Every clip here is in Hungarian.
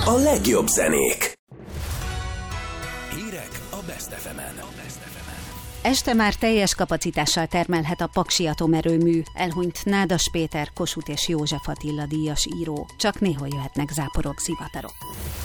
A legjobb zenék. Hírek a Best FM-en. Este már teljes kapacitással termelhet a Paksi Atomerőmű, elhunyt Nádas Péter, Kossuth és József Attila díjas író. Csak néhol jöhetnek záporok, zivatarok.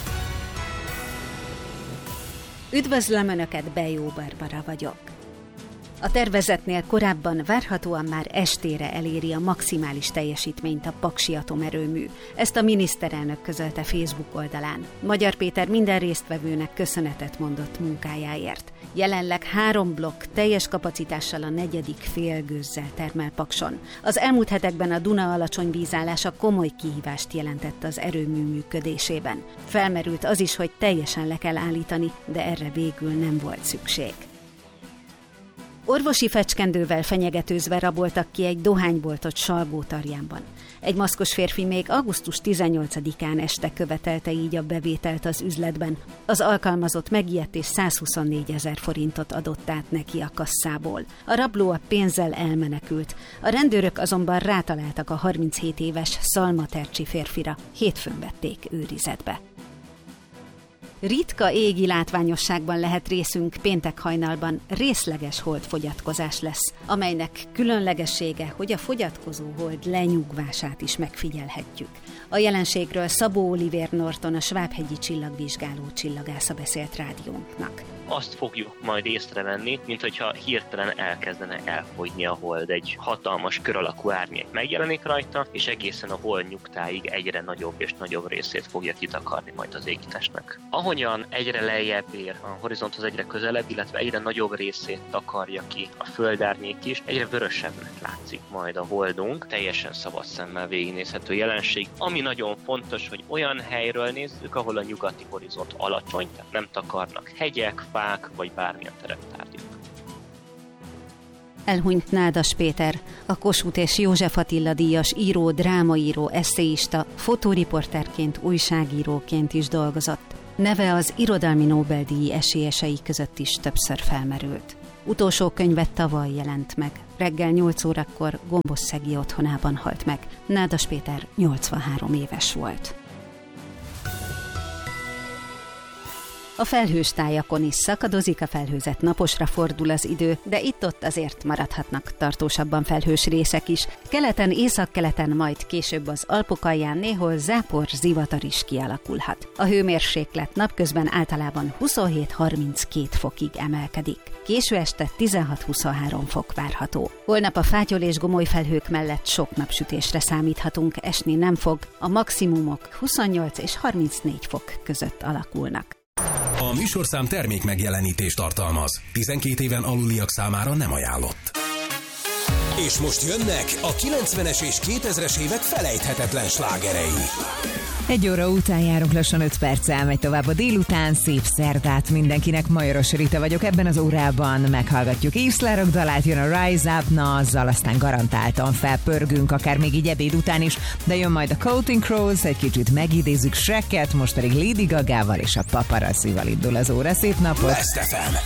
Üdvözlöm Önöket, Bejó Barbara vagyok. A tervezetnél korábban várhatóan már estére eléri a maximális teljesítményt a Paksi Atomerőmű. Ezt a miniszterelnök közölte Facebook oldalán. Magyar Péter minden résztvevőnek köszönetet mondott munkájáért. Jelenleg 3 blokk teljes kapacitással a 4. félgőzzel termel Pakson. Az elmúlt hetekben a Duna alacsony vízállása komoly kihívást jelentett az erőmű működésében. Felmerült az is, hogy teljesen le kell állítani, de erre végül nem volt szükség. Orvosi fecskendővel fenyegetőzve raboltak ki egy dohányboltot Salgótarjánban. Egy maszkos férfi még augusztus 18-án este követelte így a bevételt az üzletben. Az alkalmazott megijedt és 124 000 forintot adott át neki a kasszából. A rabló a pénzzel elmenekült. A rendőrök azonban rátaláltak a 37 éves szalmatercsi férfira. Hétfőn vették őrizetbe. Ritka égi látványosságban lehet részünk péntek hajnalban, részleges holdfogyatkozás lesz, amelynek különlegessége, hogy a fogyatkozó hold lenyugvását is megfigyelhetjük. A jelenségről Szabó Olivér Norton, a Svábhegyi Csillagvizsgáló csillagásza beszélt rádiónknak. Azt fogjuk majd észrevenni, mint hogyha hirtelen elkezdene elfogyni a hold. Egy hatalmas kör alakú árnyék megjelenik rajta, és egészen a hold nyugtáig egyre nagyobb és nagyobb részét fogja kitakarni majd az égitestnek. Ahogyan egyre lejjebb ér, a horizonthoz egyre közelebb, illetve egyre nagyobb részét takarja ki a földárnyék is, egyre vörösebbnek látszik majd a holdunk, teljesen szabad szemmel végignézhető jelenség. Ami nagyon fontos, hogy olyan helyről nézzük, ahol a nyugati horizont alacsony, tehát nem takarnak hegyek, fák vagy bármilyen tereptárgyak. Elhunyt Nádas Péter, a Kossuth és József Attila díjas író, drámaíró, esszéista, fotóriporterként, újságíróként is dolgozott. Neve az irodalmi Nobel-díj esélyesei között is többször felmerült. Utolsó könyve tavaly jelent meg. Reggel 8 órakor Gombosszegi otthonában halt meg. Nádas Péter 83 éves volt. A felhős tájakon is szakadozik, a felhőzet naposra fordul az idő, de itt-ott azért maradhatnak tartósabban felhős részek is. Keleten, északkeleten, majd később az Alpok alján néhol zápor, zivatar is kialakulhat. A hőmérséklet napközben általában 27-32 fokig emelkedik. Késő este 16-23 fok várható. Holnap a fátyol és gomoly felhők mellett sok napsütésre számíthatunk, esni nem fog. A maximumok 28 és 34 fok között alakulnak. A műsorszám termék megjelenítést tartalmaz. 12 éven aluliak számára nem ajánlott. És most jönnek a 90-es és 2000-es évek felejthetetlen slágerei. 1 óra után járunk, lassan 5 perc elmegy tovább a délután. Szép szerdát mindenkinek, Majoros Rita vagyok. Ebben az órában meghallgatjuk Észlárok dalát, jön a Rise Up, na azzal aztán garantáltan felpörgünk, akár még így ebéd után is, de jön majd a Counting Crows, egy kicsit megidézzük Shreket, most pedig Lady Gagával és a Paparazzival indul az óra. Szép napot! Best FM.